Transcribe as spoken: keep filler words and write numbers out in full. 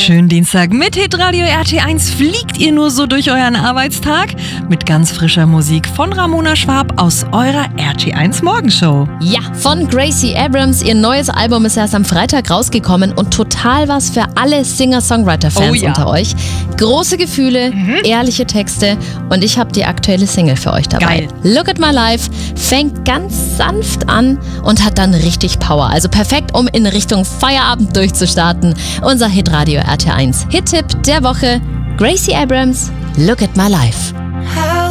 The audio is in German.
schönen Dienstag mit Hitradio R T eins. Fliegt ihr nur so durch euren Arbeitstag? Mit ganz frischer Musik von Ramona Schwab aus eurer R T eins Morgenshow. Ja, von Gracie Abrams. Ihr neues Album ist erst am Freitag rausgekommen und total was für alle Singer-Songwriter-Fans Oh ja. unter euch. Große Gefühle, Mhm. ehrliche Texte und ich habe die aktuelle Single für euch dabei. Geil. Look at My Life fängt ganz sanft an und hat dann richtig Power. Also perfekt, um in Richtung Feierabend durchzustarten. Unser Hitradio R T eins Hit-Tipp der Woche: Gracie Abrams, Look at My Life.